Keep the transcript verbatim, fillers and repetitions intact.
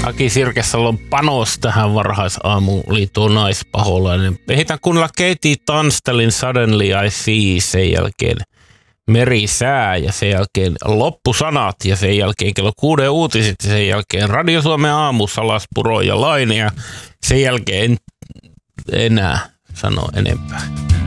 Aki Sirkesalon panos tähän varhaisaamuun oli tuo Naispaholainen. Ehditään kuunnella Katie Tunstalin Suddenly I See, sen jälkeen Merisää ja sen jälkeen Loppusanat ja sen jälkeen kello kuuden uutiset ja sen jälkeen Radio Suomen aamu, Salaspuro ja Laine ja sen jälkeen en enää sano enempää.